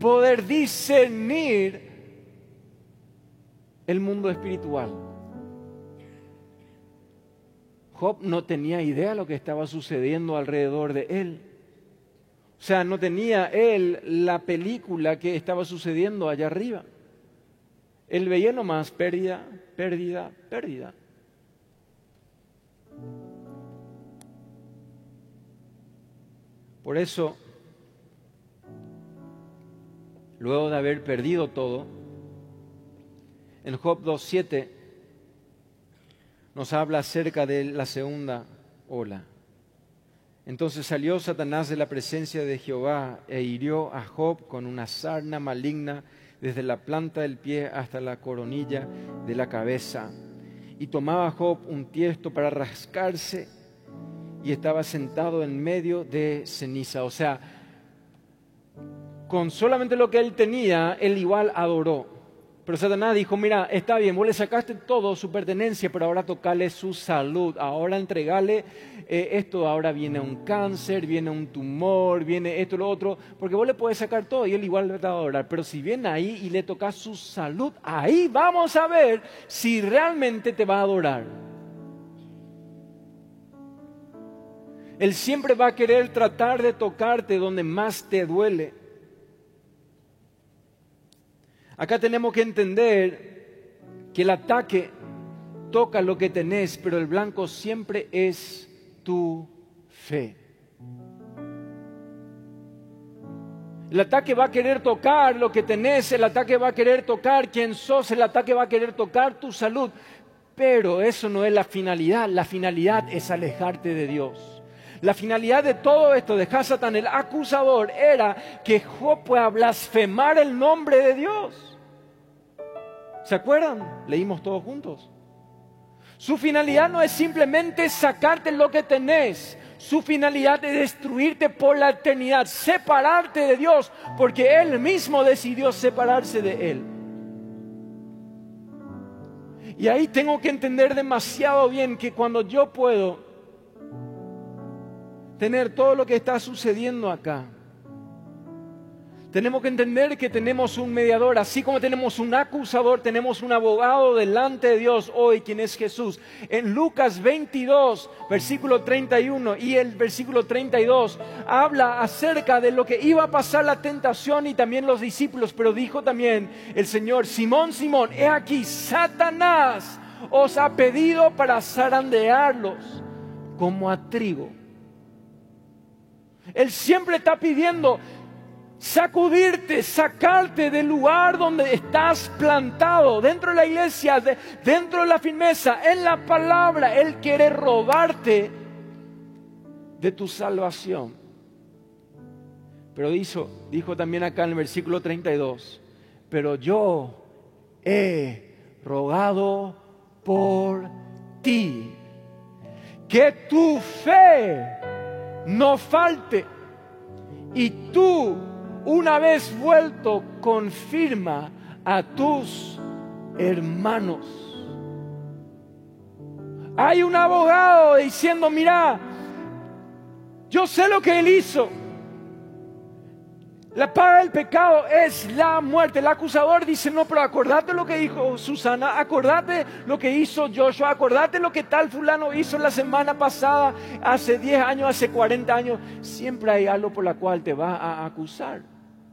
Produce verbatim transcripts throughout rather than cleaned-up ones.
poder discernir el mundo espiritual. Job no tenía idea de lo que estaba sucediendo alrededor de él. O sea, no tenía él la película que estaba sucediendo allá arriba. Él veía nomás pérdida, pérdida, pérdida. Por eso, luego de haber perdido todo, en Job dos siete nos habla acerca de la segunda ola. Entonces salió Satanás de la presencia de Jehová e hirió a Job con una sarna maligna desde la planta del pie hasta la coronilla de la cabeza. Y tomaba Job un tiesto para rascarse y estaba sentado en medio de ceniza. O sea, con solamente lo que él tenía, él igual adoró. Pero Satanás dijo, mira, está bien, vos le sacaste todo su pertenencia, pero ahora tocale su salud, ahora entregale eh, esto, ahora viene un cáncer, viene un tumor, viene esto, lo otro, porque vos le podés sacar todo y él igual le va a adorar. Pero si viene ahí y le tocas su salud, ahí vamos a ver si realmente te va a adorar. Él siempre va a querer tratar de tocarte donde más te duele. Acá tenemos que entender que el ataque toca lo que tenés, pero el blanco siempre es tu fe. El ataque va a querer tocar lo que tenés, el ataque va a querer tocar quién sos, el ataque va a querer tocar tu salud, pero eso no es la finalidad. La finalidad es alejarte de Dios. La finalidad de todo esto de Hasatán, el acusador, era que Job pueda blasfemar el nombre de Dios. ¿Se acuerdan? Leímos todos juntos. Su finalidad no es simplemente sacarte lo que tenés. Su finalidad es destruirte por la eternidad, separarte de Dios, porque Él mismo decidió separarse de Él. Y ahí tengo que entender demasiado bien que cuando yo puedo tener todo lo que está sucediendo acá, tenemos que entender que tenemos un mediador, así como tenemos un acusador, tenemos un abogado delante de Dios hoy, quien es Jesús. En Lucas veintidós, versículo treinta y uno y el versículo treinta y dos, habla acerca de lo que iba a pasar la tentación y también los discípulos, pero dijo también el Señor, Simón, Simón, he aquí, Satanás os ha pedido para zarandearlos como a trigo. Él siempre está pidiendo sacudirte, sacarte del lugar donde estás plantado, dentro de la iglesia, de, dentro de la firmeza, en la palabra. Él quiere robarte de tu salvación. Pero dijo, dijo también acá en el versículo treinta y dos, pero yo he rogado por ti, que tu fe no falte, y tú, una vez vuelto, confirma a tus hermanos. Hay un abogado diciendo, mira, yo sé lo que él hizo. La paga del pecado es la muerte. El acusador dice, no, pero acordate lo que dijo Susana, acordate lo que hizo Joshua, acordate lo que tal fulano hizo la semana pasada, hace diez años, hace cuarenta años. Siempre hay algo por la cual te va a acusar.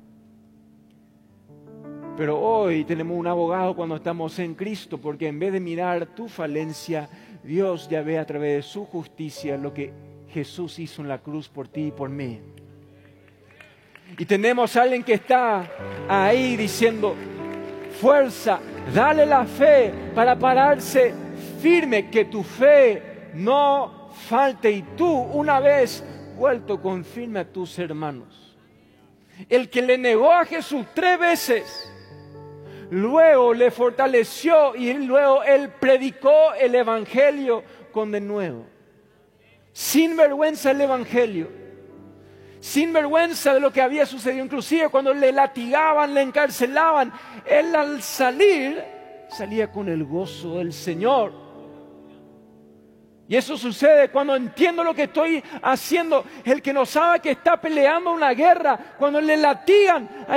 Pero hoy tenemos un abogado cuando estamos en Cristo, porque en vez de mirar tu falencia, Dios ya ve a través de su justicia lo que Jesús hizo en la cruz por ti y por mí. Y tenemos a alguien que está ahí diciendo, fuerza, dale la fe para pararse firme, que tu fe no falte. Y tú, una vez vuelto, confirma a tus hermanos. El que le negó a Jesús tres veces, luego le fortaleció y luego él predicó el evangelio con denuedo. Sin vergüenza el evangelio. Sin vergüenza de lo que había sucedido, inclusive cuando le latigaban, le encarcelaban, él al salir, salía con el gozo del Señor. Y eso sucede cuando entiendo lo que estoy haciendo. El que no sabe que está peleando una guerra, cuando le latigan,